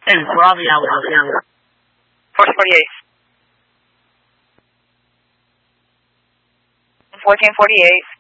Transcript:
Hey, we're on the hour. Force 48. 1448.